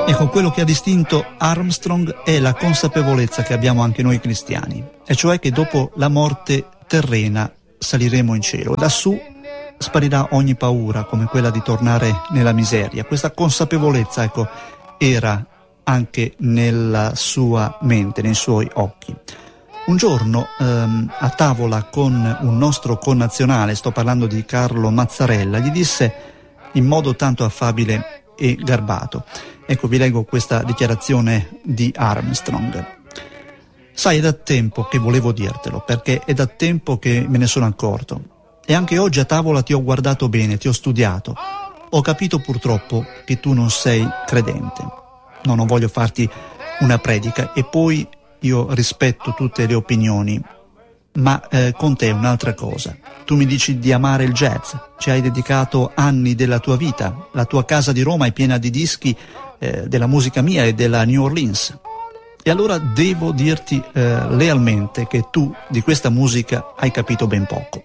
Ecco, quello che ha distinto Armstrong è la consapevolezza che abbiamo anche noi cristiani, e cioè che dopo la morte terrena saliremo in cielo. Lassù sparirà ogni paura, come quella di tornare nella miseria. Questa consapevolezza, ecco, era anche nella sua mente, nei suoi occhi. Un giorno a tavola con un nostro connazionale, sto parlando di Carlo Mazzarella, gli disse in modo tanto affabile e garbato. Ecco, vi leggo questa dichiarazione di Armstrong. Sai, è da tempo che volevo dirtelo, perché è da tempo che me ne sono accorto. E anche oggi a tavola ti ho guardato bene, ti ho studiato. Ho capito purtroppo che tu non sei credente. No, non voglio farti una predica, e poi io rispetto tutte le opinioni, ma con te è un'altra cosa. Tu mi dici di amare il jazz, ci hai dedicato anni della tua vita, la tua casa di Roma è piena di dischi della musica mia e della New Orleans. E allora devo dirti lealmente che tu di questa musica hai capito ben poco.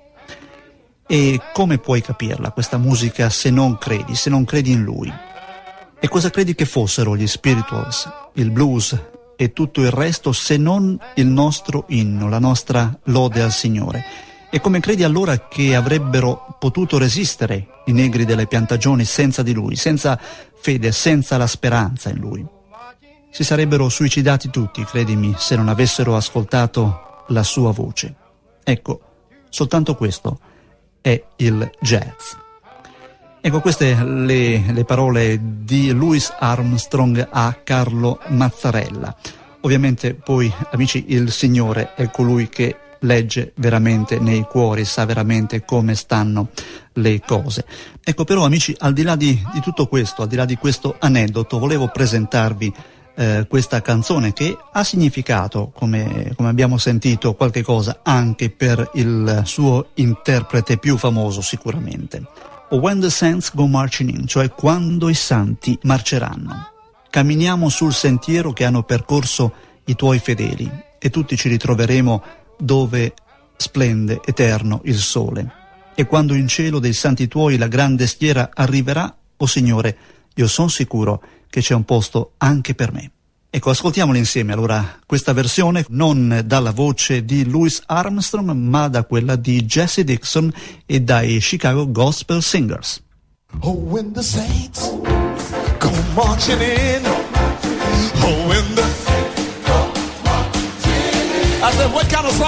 E come puoi capirla questa musica se non credi in lui? E cosa credi che fossero gli spirituals, il blues e tutto il resto se non il nostro inno, la nostra lode al Signore? E come credi allora che avrebbero potuto resistere i negri delle piantagioni senza di lui, senza fede, senza la speranza in lui? Si sarebbero suicidati tutti, credimi, se non avessero ascoltato la sua voce. Ecco, soltanto questo è il jazz. Ecco, queste le parole di Louis Armstrong a Carlo Mazzarella. Ovviamente poi, amici, il Signore è colui che legge veramente nei cuori, sa veramente come stanno le cose. Ecco, però, amici, al di là di tutto questo, al di là di questo aneddoto, volevo presentarvi questa canzone che ha significato, come abbiamo sentito, qualche cosa anche per il suo interprete più famoso sicuramente. When the Saints Go Marching In, cioè quando i santi marceranno. Camminiamo sul sentiero che hanno percorso i tuoi fedeli e tutti ci ritroveremo dove splende eterno il sole. E quando in cielo dei santi tuoi la grande stiera arriverà, o Signore, io sono sicuro che c'è un posto anche per me. Ecco, ascoltiamolo insieme allora questa versione, non dalla voce di Louis Armstrong, ma da quella di Jesse Dixon e dai Chicago Gospel Singers. Oh, when the saints go marching in. Oh, when the... I said, what kind of song